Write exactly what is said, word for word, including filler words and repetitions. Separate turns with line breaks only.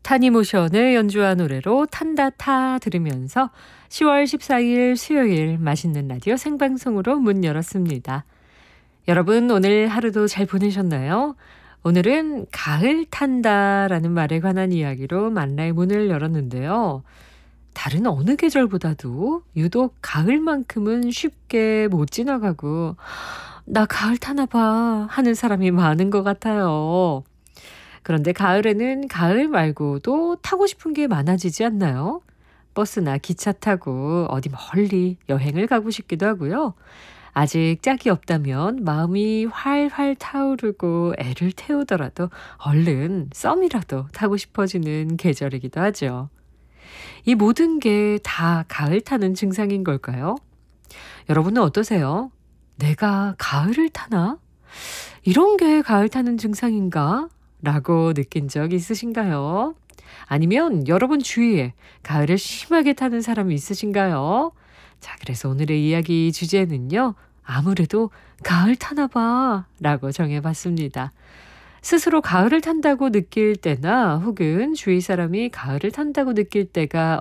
타니모션의 연주한 노래로 탄다 타 들으면서 시월 십사일 수요일 맛있는 라디오 생방송으로 문 열었습니다. 여러분 오늘 하루도 잘 보내셨나요? 오늘은 가을 탄다라는 말에 관한 이야기로 만나의 문을 열었는데요. 다른 어느 계절보다도 유독 가을만큼은 쉽게 못 지나가고 나 가을 타나 봐 하는 사람이 많은 것 같아요. 그런데 가을에는 가을 말고도 타고 싶은 게 많아지지 않나요? 버스나 기차 타고 어디 멀리 여행을 가고 싶기도 하고요. 아직 짝이 없다면 마음이 활활 타오르고 애를 태우더라도 얼른 썸이라도 타고 싶어지는 계절이기도 하죠. 이 모든 게 다 가을 타는 증상인 걸까요? 여러분은 어떠세요? 내가 가을을 타나? 이런 게 가을 타는 증상인가? 라고 느낀 적 있으신가요? 아니면 여러분 주위에 가을을 심하게 타는 사람이 있으신가요? 자, 그래서 오늘의 이야기 주제는요. 아무래도 가을 타나 봐 라고 정해봤습니다. 스스로 가을을 탄다고 느낄 때나 혹은 주위 사람이 가을을 탄다고 느낄 때가